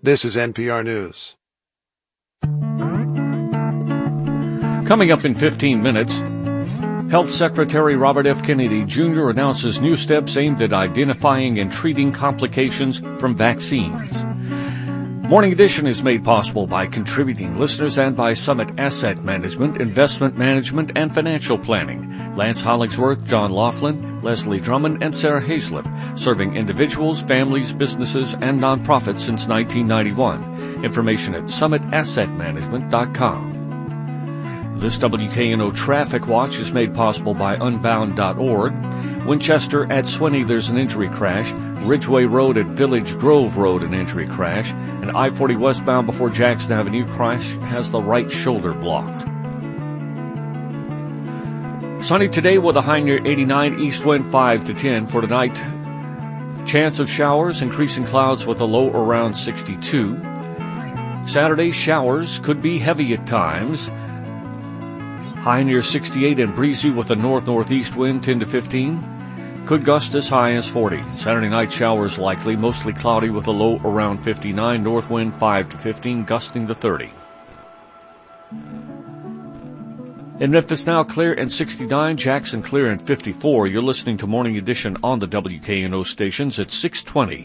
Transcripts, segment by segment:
This is NPR News. Coming up in 15 minutes, Health Secretary Robert F. Kennedy Jr. announces new steps aimed at identifying and treating complications from vaccines. Morning Edition is made possible by contributing listeners and by Summit Asset Management, Investment Management, and Financial Planning. Lance Hollingsworth, John Laughlin, Leslie Drummond, and Sarah Hazlett, serving individuals, families, businesses, and nonprofits since 1991. Information at summitassetmanagement.com. This WKNO Traffic Watch is made possible by Unbound.org. Winchester at Swinney, there's an injury crash. Ridgeway Road at Village Grove Road, an injury crash. And I-40 westbound before Jackson Avenue crash has the right shoulder blocked. Sunny today with a high near 89, east wind 5 to 10 for tonight. Chance of showers, increasing clouds with a low around 62. Saturday, showers could be heavy at times. High near 68 and breezy with a north-northeast wind 10 to 15. Could gust as high as 40. Saturday night showers likely, mostly cloudy with a low around 59. North wind 5 to 15, gusting to 30. In Memphis now clear and 69. Jackson clear and 54. You're listening to Morning Edition on the WKNO stations at 620.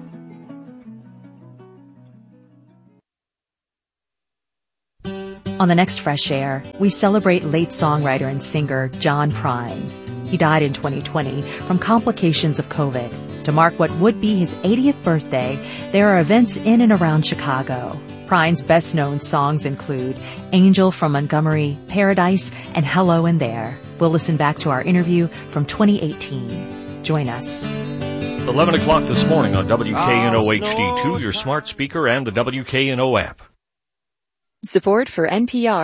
On the next Fresh Air, we celebrate late songwriter and singer John Prine. He died in 2020 from complications of COVID. To mark what would be his 80th birthday, there are events in and around Chicago. Prine's best-known songs include Angel from Montgomery, Paradise, and Hello in There. We'll listen back to our interview from 2018. Join us. 11 o'clock this morning on WKNO HD2, your smart speaker, and the WKNO app. Support for NPR